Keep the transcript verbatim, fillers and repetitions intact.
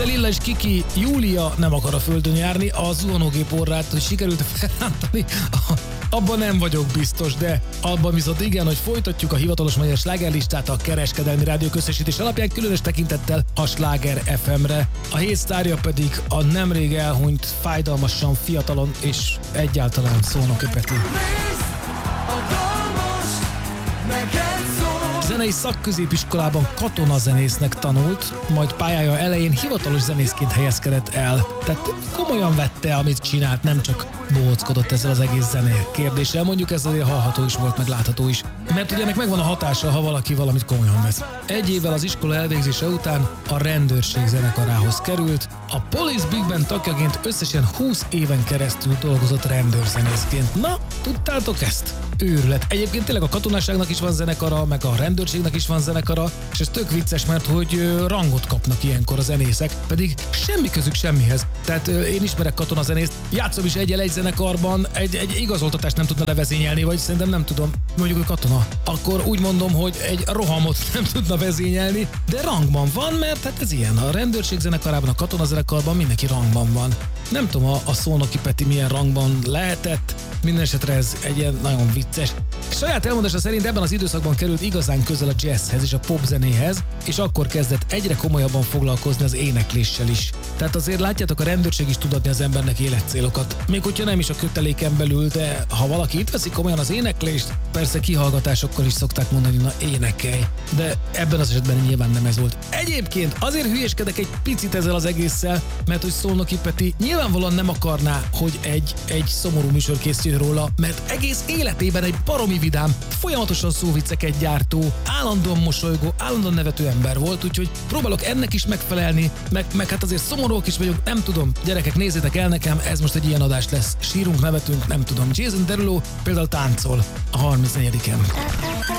Persze Lilla és Kiki Júlia nem akar a földön járni, a zuhanógép orrát, hogy sikerült felrántani, abban nem vagyok biztos, de abban viszont igen, hogy folytatjuk a hivatalos magyar slágerlistát a Kereskedelmi Rádió közösítés alapján, különös tekintettel a Sláger ef em-re. A hét sztárja pedig a nemrég elhunyt, fájdalmasan fiatalon és egyáltalán Szónoki Peti. Zenei szakközépiskolában katonazenésznek tanult, majd pályája elején hivatalos zenészként helyezkedett el. Tehát komolyan vette, amit csinált, nem csak bohóckodott ezzel az egész zené kérdéssel. Mondjuk ez azért hallható is volt, meg látható is. Mert ugye ennek megvan a hatása, ha valaki valamit komolyan vesz. Egy évvel az iskola elvégzése után a rendőrség zenekarához került. A Police Big Band tagjaként összesen húsz éven keresztül dolgozott rendőrzenészként. Na, tudtátok ezt? Őrület. Egyébként tényleg a katonaságnak is van zenekara, meg a rendőrségnek is van zenekara, és ez tök vicces, mert hogy rangot kapnak ilyenkor a zenészek, pedig semmi közük semmihez. Tehát én ismerek katonazenészt, játszom is egyel egy zenekarban, egy, egy igazoltatást nem tudna levezényelni, vagy szerintem nem tudom, mondjuk ő katona. Akkor úgy mondom, hogy egy rohamot nem tudna vezényelni, de rangban van, mert hát ez ilyen. A rendőrség zenekarában, a katonazenekarban mindenki rangban van. Nem tudom, a, a Szónoki Peti milyen rangban lehetett, minden esetre ez egy ilyen nagyon vicces. Saját elmondása szerint ebben az időszakban került igazán közel a jazzhez és a popzenéhez, és akkor kezdett egyre komolyabban foglalkozni az énekléssel is. Tehát azért látjátok, a rendőrség is tud adni az embernek életcélokat. Még hogyha nem is a köteléken belül, de ha valaki itt veszi komolyan az éneklést, persze kihallgatásokkal is szokták mondani, na énekelj. De ebben az esetben nyilván nem ez volt. Egyébként azért hülyéskedek egy picit ezzel az egésszel, mert hogy Szónoki Peti nyilvánvalóan nem akarná, hogy egy, egy szomorú műsor készüljön róla, mert egész életében egy baromi vidám, folyamatosan szóvicceket gyártó, állandóan mosolygó, állandóan nevető ember volt, úgyhogy próbálok ennek is megfelelni, meg, meg hát azért szomorúak is vagyok, nem tudom, gyerekek, nézzétek el nekem, ez most egy ilyen adás lesz. Sírunk, nevetünk, nem tudom. Jason Derulo például táncol a harmincnegyediken